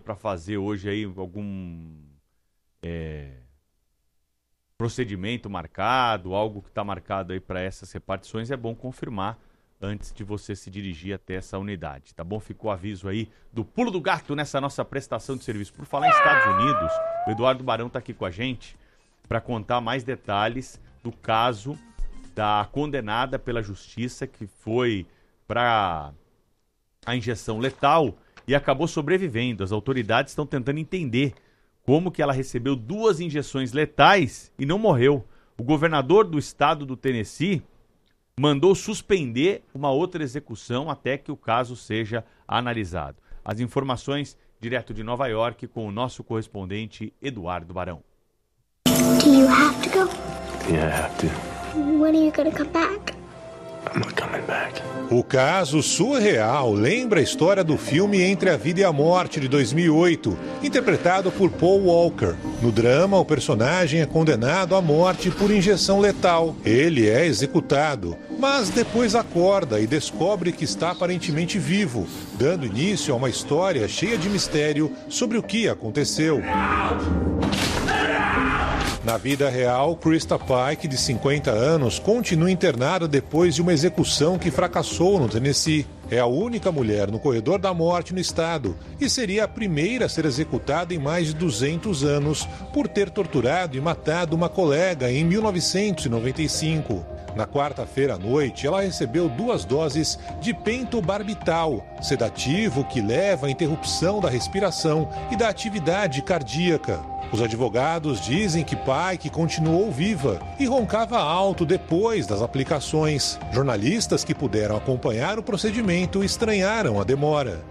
para fazer hoje aí algum procedimento marcado, algo que está marcado aí para essas repartições, é bom confirmar antes de você se dirigir até essa unidade, tá bom? Ficou o aviso aí do pulo do gato nessa nossa prestação de serviço. Por falar em Estados Unidos, o Eduardo Barão está aqui com a gente para contar mais detalhes do caso da condenada pela justiça que foi para a injeção letal e acabou sobrevivendo. As autoridades estão tentando entender como que ela recebeu 2 injeções letais e não morreu. O governador do estado do Tennessee mandou suspender uma outra execução até que o caso seja analisado. As informações direto de Nova York com o nosso correspondente Eduardo Barão. Do you have to go? Yeah, I have to. When are you gonna come back? I'm not coming back. O caso surreal lembra a história do filme Entre a Vida e a Morte, de 2008, interpretado por Paul Walker. No drama, o personagem é condenado à morte por injeção letal. Ele é executado, mas depois acorda e descobre que está aparentemente vivo, dando início a uma história cheia de mistério sobre o que aconteceu. Na vida real, Krista Pike, de 50 anos, continua internada depois de uma execução que fracassou no Tennessee. É a única mulher no corredor da morte no estado e seria a primeira a ser executada em mais de 200 anos por ter torturado e matado uma colega em 1995. Na quarta-feira à noite, ela recebeu 2 doses de pentobarbital, sedativo que leva à interrupção da respiração e da atividade cardíaca. Os advogados dizem que Pike continuou viva e roncava alto depois das aplicações. Jornalistas que puderam acompanhar o procedimento estranharam a demora.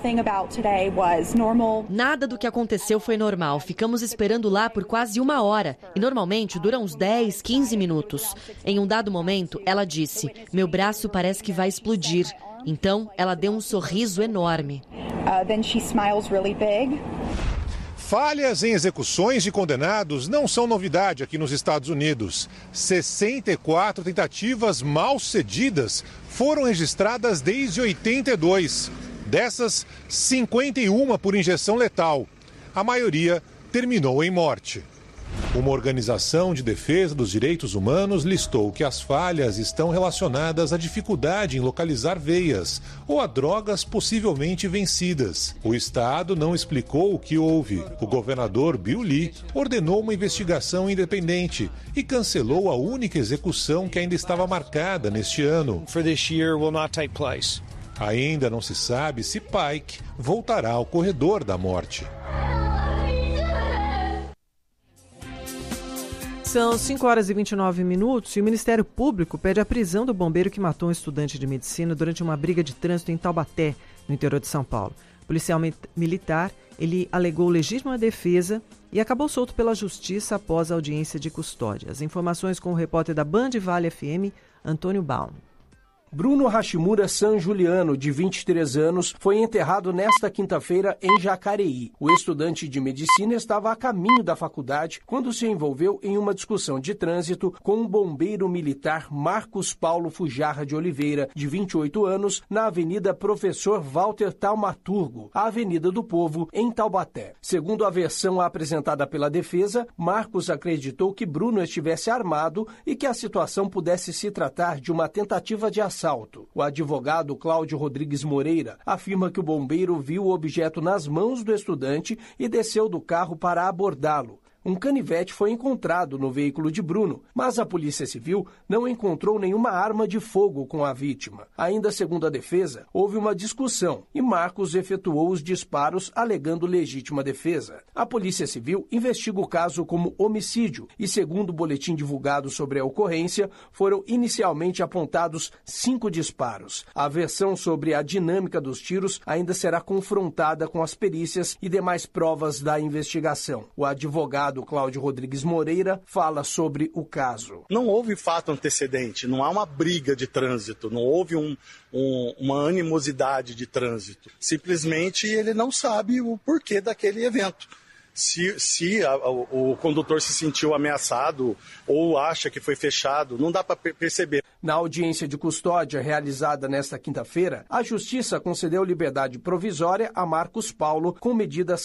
Nada do que aconteceu foi normal. Ficamos esperando lá por quase 1 hora e normalmente dura uns 10, 15 minutos. Em um dado momento, ela disse: "Meu braço parece que vai explodir." Então, ela deu um sorriso enorme. Then she smiles really big. Falhas em execuções de condenados não são novidade aqui nos Estados Unidos. 64 tentativas mal sucedidas foram registradas desde 82. Dessas, 51 por injeção letal. A maioria terminou em morte. Uma organização de defesa dos direitos humanos listou que as falhas estão relacionadas à dificuldade em localizar veias ou a drogas possivelmente vencidas. O Estado não explicou o que houve. O governador Bill Lee ordenou uma investigação independente e cancelou a única execução que ainda estava marcada neste ano. Ainda não se sabe se Pike voltará ao corredor da morte. São 5 horas e 29 minutos e o Ministério Público pede a prisão do bombeiro que matou um estudante de medicina durante uma briga de trânsito em Taubaté, no interior de São Paulo. O policial militar, ele alegou legítima defesa e acabou solto pela justiça após a audiência de custódia. As informações com o repórter da Band Vale FM, Antônio Baum. Bruno Hashimura San Juliano, de 23 anos, foi enterrado nesta quinta-feira em Jacareí. O estudante de medicina estava a caminho da faculdade quando se envolveu em uma discussão de trânsito com o bombeiro militar Marcos Paulo Fujarra de Oliveira, de 28 anos, na Avenida Professor Walter Taumaturgo, a Avenida do Povo, em Taubaté. Segundo a versão apresentada pela defesa, Marcos acreditou que Bruno estivesse armado e que a situação pudesse se tratar de uma tentativa de assalto. O advogado Cláudio Rodrigues Moreira afirma que o bombeiro viu o objeto nas mãos do estudante e desceu do carro para abordá-lo. Um canivete foi encontrado no veículo de Bruno, mas a Polícia Civil não encontrou nenhuma arma de fogo com a vítima. Ainda segundo a defesa, houve uma discussão e Marcos efetuou os disparos alegando legítima defesa. A Polícia Civil investiga o caso como homicídio e, segundo o boletim divulgado sobre a ocorrência, foram inicialmente apontados 5 disparos. A versão sobre a dinâmica dos tiros ainda será confrontada com as perícias e demais provas da investigação. O advogado Cláudio Rodrigues Moreira fala sobre o caso. Não houve fato antecedente, não há uma briga de trânsito, não houve uma animosidade de trânsito. Simplesmente ele não sabe o porquê daquele evento. Se o condutor se sentiu ameaçado ou acha que foi fechado, não dá para perceber. Na audiência de custódia realizada nesta quinta-feira, a Justiça concedeu liberdade provisória a Marcos Paulo com medidas